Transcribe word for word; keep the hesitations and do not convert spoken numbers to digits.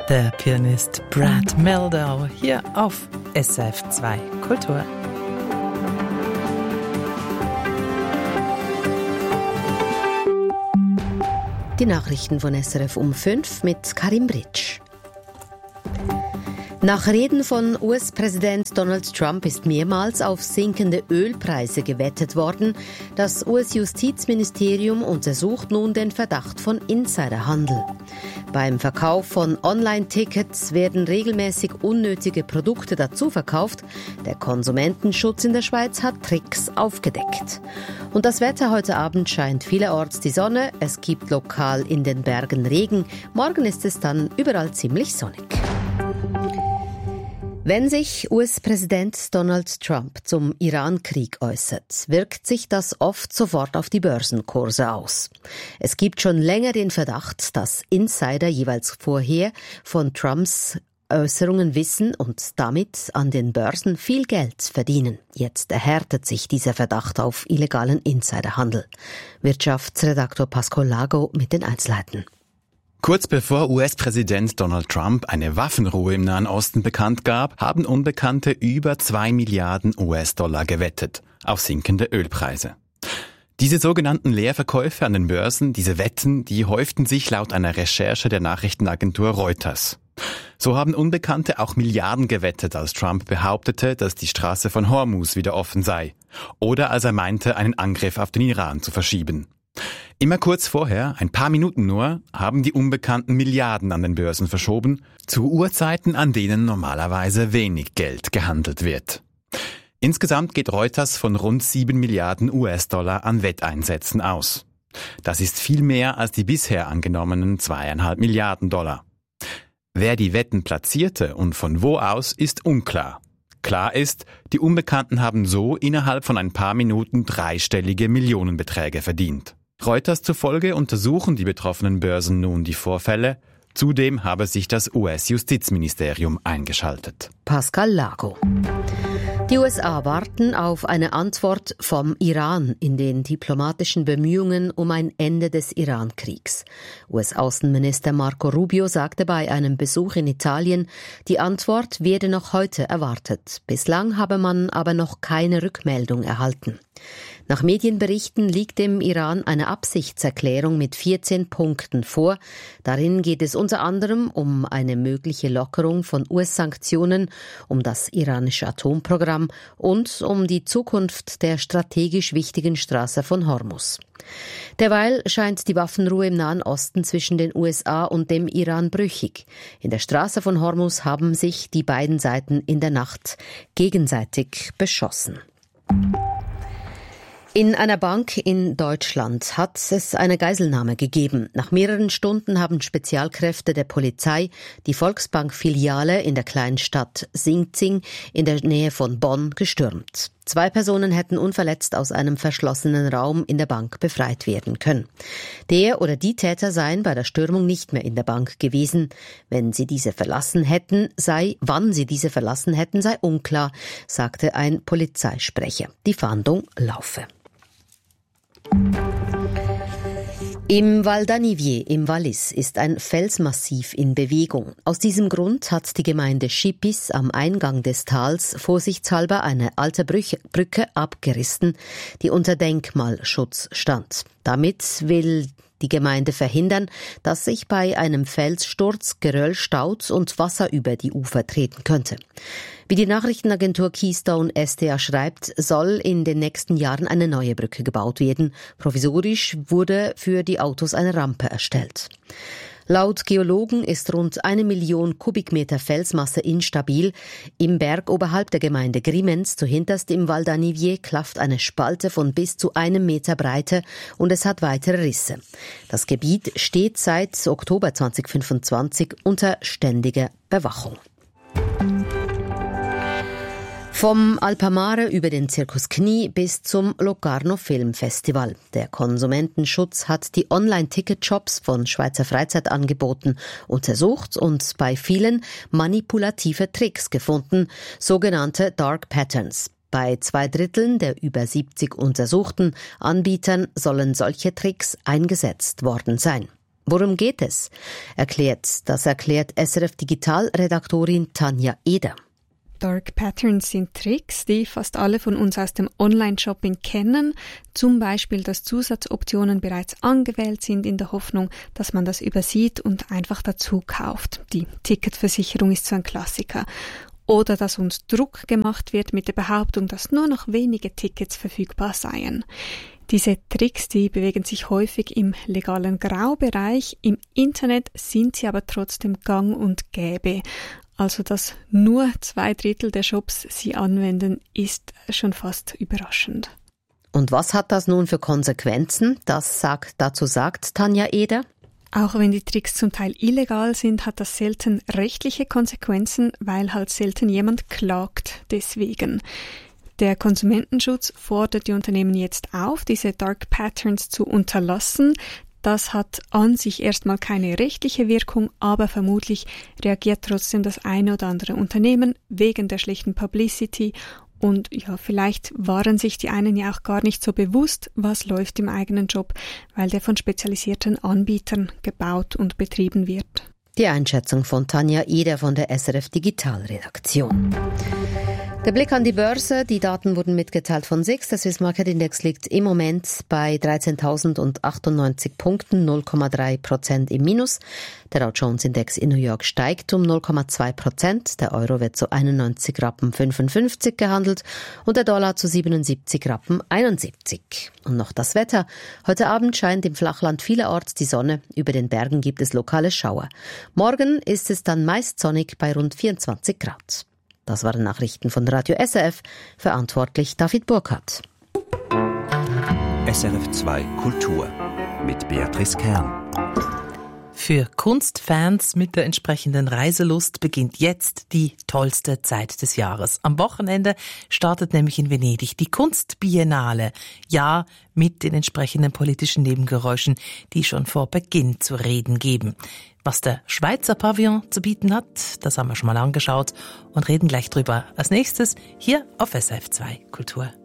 Der Pianist Brad Mehldau hier auf S R F zwei Kultur. Die Nachrichten von S R F um fünf mit Karim Britsch. Nach Reden von U S-Präsident Donald Trump ist mehrmals auf sinkende Ölpreise gewettet worden. Das U S-Justizministerium untersucht nun den Verdacht von Insiderhandel. Beim Verkauf von Online-Tickets werden regelmäßig unnötige Produkte dazu verkauft. Der Konsumentenschutz in der Schweiz hat Tricks aufgedeckt. Und das Wetter: heute Abend scheint vielerorts die Sonne. Es gibt lokal in den Bergen Regen. Morgen ist es dann überall ziemlich sonnig. Wenn sich U S-Präsident Donald Trump zum Iran-Krieg äußert, wirkt sich das oft sofort auf die Börsenkurse aus. Es gibt schon länger den Verdacht, dass Insider jeweils vorher von Trumps Äußerungen wissen und damit an den Börsen viel Geld verdienen. Jetzt erhärtet sich dieser Verdacht auf illegalen Insiderhandel. Wirtschaftsredaktor Pascal Lago mit den Einzelheiten. Kurz bevor U S-Präsident Donald Trump eine Waffenruhe im Nahen Osten bekannt gab, haben Unbekannte über zwei Milliarden U S-Dollar gewettet auf sinkende Ölpreise. Diese sogenannten Leerverkäufe an den Börsen, diese Wetten, die häuften sich laut einer Recherche der Nachrichtenagentur Reuters. So haben Unbekannte auch Milliarden gewettet, als Trump behauptete, dass die Straße von Hormuz wieder offen sei. Oder als er meinte, einen Angriff auf den Iran zu verschieben. Immer kurz vorher, ein paar Minuten nur, haben die Unbekannten Milliarden an den Börsen verschoben, zu Uhrzeiten, an denen normalerweise wenig Geld gehandelt wird. Insgesamt geht Reuters von rund sieben Milliarden U S-Dollar an Wetteinsätzen aus. Das ist viel mehr als die bisher angenommenen zweieinhalb Milliarden Dollar. Wer die Wetten platzierte und von wo aus, ist unklar. Klar ist, die Unbekannten haben so innerhalb von ein paar Minuten dreistellige Millionenbeträge verdient. Reuters zufolge untersuchen die betroffenen Börsen nun die Vorfälle. Zudem habe sich das U S-Justizministerium eingeschaltet. Pascal Lago. Die U S A warten auf eine Antwort vom Iran in den diplomatischen Bemühungen um ein Ende des Iran-Kriegs. U S-Außenminister Marco Rubio sagte bei einem Besuch in Italien, die Antwort werde noch heute erwartet. Bislang habe man aber noch keine Rückmeldung erhalten. Nach Medienberichten liegt dem Iran eine Absichtserklärung mit vierzehn Punkten vor. Darin geht es unter anderem um eine mögliche Lockerung von U S-Sanktionen, um das iranische Atomprogramm und um die Zukunft der strategisch wichtigen Straße von Hormuz. Derweil scheint die Waffenruhe im Nahen Osten zwischen den U S A und dem Iran brüchig. In der Straße von Hormuz haben sich die beiden Seiten in der Nacht gegenseitig beschossen. In einer Bank in Deutschland hat es eine Geiselnahme gegeben. Nach mehreren Stunden haben Spezialkräfte der Polizei die Volksbank-Filiale in der kleinen Stadt Sinzing in der Nähe von Bonn gestürmt. Zwei Personen hätten unverletzt aus einem verschlossenen Raum in der Bank befreit werden können. Der oder die Täter seien bei der Stürmung nicht mehr in der Bank gewesen. Wenn sie diese verlassen hätten, sei, wann sie diese verlassen hätten, sei unklar, sagte ein Polizeisprecher. Die Fahndung laufe. Im Val d'Anivier im Wallis ist ein Felsmassiv in Bewegung. Aus diesem Grund hat die Gemeinde Schippis am Eingang des Tals vorsichtshalber eine alte Brücke abgerissen, die unter Denkmalschutz stand. Damit will die Gemeinde verhindern, dass sich bei einem Felssturz Geröll staut und Wasser über die Ufer treten könnte. Wie die Nachrichtenagentur Keystone S T A schreibt, soll in den nächsten Jahren eine neue Brücke gebaut werden. Provisorisch wurde für die Autos eine Rampe erstellt. Laut Geologen ist rund eine Million Kubikmeter Felsmasse instabil. Im Berg oberhalb der Gemeinde Grimenz, zuhinterst im Val d'Anivier, klafft eine Spalte von bis zu einem Meter Breite und es hat weitere Risse. Das Gebiet steht seit Oktober zweitausendfünfundzwanzig unter ständiger Bewachung. Vom Alpamare über den Zirkus Knie bis zum Locarno Filmfestival. Der Konsumentenschutz hat die Online-Ticket-Shops von Schweizer Freizeitangeboten untersucht und bei vielen manipulative Tricks gefunden, sogenannte Dark Patterns. Bei zwei Dritteln der über siebzig untersuchten Anbietern sollen solche Tricks eingesetzt worden sein. Worum geht es? Erklärt, das erklärt S R F-Digital-Redaktorin Tanja Eder. Dark Patterns sind Tricks, die fast alle von uns aus dem Online-Shopping kennen. Zum Beispiel, dass Zusatzoptionen bereits angewählt sind in der Hoffnung, dass man das übersieht und einfach dazu kauft. Die Ticketversicherung ist so ein Klassiker. Oder dass uns Druck gemacht wird mit der Behauptung, dass nur noch wenige Tickets verfügbar seien. Diese Tricks, die bewegen sich häufig im legalen Graubereich. Im Internet sind sie aber trotzdem gang und gäbe. Also, dass nur zwei Drittel der Shops sie anwenden, ist schon fast überraschend. Und was hat das nun für Konsequenzen? Das sagt, dazu sagt Tanja Eder. Auch wenn die Tricks zum Teil illegal sind, hat das selten rechtliche Konsequenzen, weil halt selten jemand klagt deswegen. Der Konsumentenschutz fordert die Unternehmen jetzt auf, diese Dark Patterns zu unterlassen. Das hat an sich erstmal keine rechtliche Wirkung, aber vermutlich reagiert trotzdem das eine oder andere Unternehmen wegen der schlechten Publicity. Und ja, vielleicht waren sich die einen ja auch gar nicht so bewusst, was läuft im eigenen Job, weil der von spezialisierten Anbietern gebaut und betrieben wird. Die Einschätzung von Tanja Eder von der S R F-Digital-Redaktion. Der Blick an die Börse. Die Daten wurden mitgeteilt von S I X. Der Swiss Market Index liegt im Moment bei dreizehntausendachtzundneunzig Punkten, null Komma drei Prozent im Minus. Der Dow Jones Index in New York steigt um null Komma zwei Prozent. Der Euro wird zu einundneunzig Rappen fünfundfünfzig gehandelt und der Dollar zu siebenundsiebzig Rappen einundsiebzig. Und noch das Wetter. Heute Abend scheint im Flachland vielerorts die Sonne. Über den Bergen gibt es lokale Schauer. Morgen ist es dann meist sonnig bei rund vierundzwanzig Grad. Das waren Nachrichten von Radio S R F, verantwortlich David Burkhardt. S R F zwei Kultur mit Beatrice Kern. Für Kunstfans mit der entsprechenden Reiselust beginnt jetzt die tollste Zeit des Jahres. Am Wochenende startet nämlich in Venedig die Kunstbiennale. Ja, mit den entsprechenden politischen Nebengeräuschen, die schon vor Beginn zu reden geben. Was der Schweizer Pavillon zu bieten hat, das haben wir schon mal angeschaut und reden gleich drüber als nächstes hier auf S R F zwei Kultur.